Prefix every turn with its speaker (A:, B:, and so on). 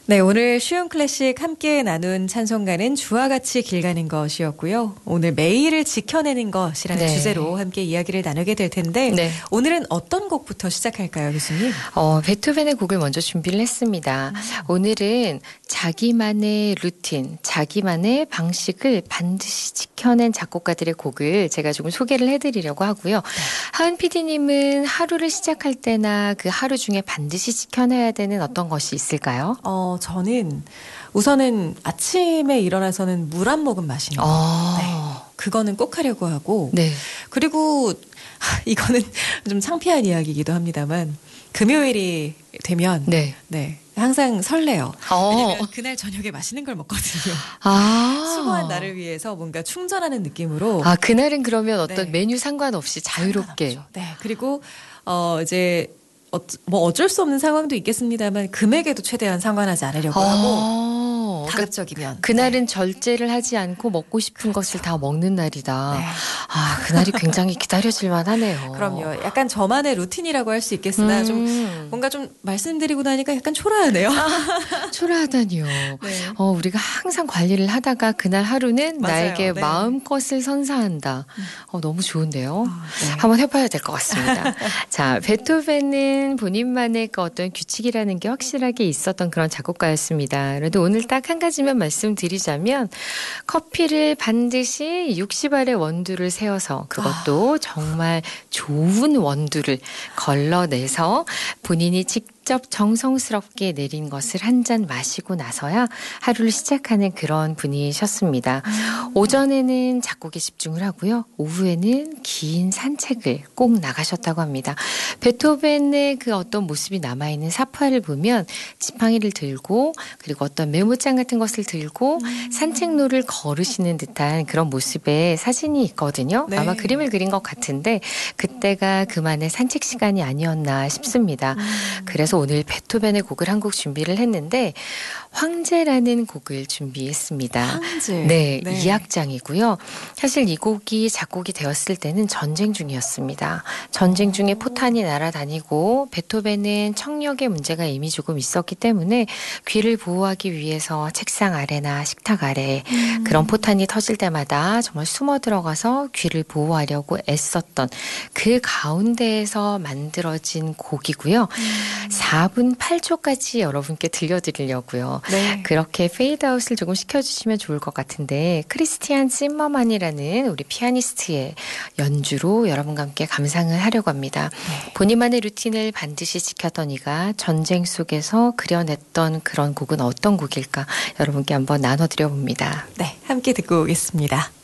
A: 네, 오늘 쉬운 클래식 함께 나눈 찬송가는 주와 같이 길 가는 것이었고요. 오늘 매일을 지켜내는 것이라는
B: 네.
A: 주제로 함께 이야기를 나누게 될 텐데
B: 네.
A: 오늘은 어떤 곡부터 시작할까요, 교수님?
B: 베토벤의 곡을 먼저 준비를 했습니다. 오늘은 자기만의 루틴, 자기만의 방식을 반드시 지켜낸 작곡가들의 곡을 제가 조금 소개를 해드리려고 하고요. 하은 PD님은 하루를 시작할 때나 그 하루 중에 반드시 지켜내야 되는 어떤 것이 있을까요?
A: 저는 우선은 아침에 일어나서는 물 한 모금 마시는 거. 네. 그거는 꼭 하려고 하고.
B: 네.
A: 그리고 이거는 좀 창피한 이야기이기도 합니다만 금요일이 되면
B: 네.
A: 항상 설레요. 왜냐면 그날 저녁에 맛있는 걸 먹거든요. 수고한 나를 위해서 뭔가 충전하는 느낌으로.
B: 그날은 그러면 어떤 메뉴 상관없이 자유롭게.
A: 상관없죠. 네. 그리고 이제 뭐 어쩔 수 없는 상황도 있겠습니다만 금액에도 최대한 상관하지 않으려고 하고 가급적이면
B: 그날은 절제를 하지 않고 먹고 싶은 것을 다 먹는 날이다.
A: 네.
B: 그날이 굉장히 기다려질 만하네요.
A: 그럼요. 약간 저만의 루틴이라고 할 수 있겠으나 좀 뭔가 좀 말씀드리고 나니까 약간 초라하네요.
B: 초라하다니요.
A: 네.
B: 우리가 항상 관리를 하다가 그날 하루는
A: 맞아요.
B: 나에게
A: 네.
B: 마음껏을 선사한다. 너무 좋은데요.
A: 네.
B: 한번 해봐야 될 것 같습니다. 자, 베토벤은 본인만의 그 어떤 규칙이라는 게 확실하게 있었던 그런 작곡가였습니다. 그래도 오늘 딱 한 가지만 말씀드리자면 커피를 반드시 60알의 원두를 세워서 그것도 정말 좋은 원두를 걸러내서 본인이 직접 정성스럽게 내린 것을 한 잔 마시고 나서야 하루를 시작하는 그런 분이셨습니다. 오전에는 작곡에 집중을 하고요. 오후에는 긴 산책을 꼭 나가셨다고 합니다. 베토벤의 그 어떤 모습이 남아있는 사파를 보면 지팡이를 들고 그리고 어떤 메모장 같은 것을 들고 산책로를 걸으시는 듯한 그런 모습의 사진이 있거든요.
A: 네.
B: 아마 그림을 그린 것 같은데 그때가 그만의 산책 시간이 아니었나 싶습니다. 그래서 오늘 베토벤의 곡을 한 곡 준비를 했는데 황제라는 곡을 준비했습니다.
A: 황제.
B: 네, 2악장이고요. 사실 이 곡이 작곡이 되었을 때는 전쟁 중이었습니다. 전쟁 중에 포탄이 날아다니고 베토벤은 청력의 문제가 이미 조금 있었기 때문에 귀를 보호하기 위해서 책상 아래나 식탁 아래 그런 포탄이 터질 때마다 정말 숨어 들어가서 귀를 보호하려고 애썼던 그 가운데에서 만들어진 곡이고요. 4분 8초까지 여러분께 들려드리려고요.
A: 네.
B: 그렇게 페이드아웃을 조금 시켜주시면 좋을 것 같은데 크리스티안 심머만이라는 우리 피아니스트의 연주로 여러분과 함께 감상을 하려고 합니다. 본인만의 루틴을 반드시 지켰던 이가 전쟁 속에서 그려냈던 그런 곡은 어떤 곡일까 여러분께 한번 나눠드려 봅니다.
A: 네, 함께 듣고 오겠습니다.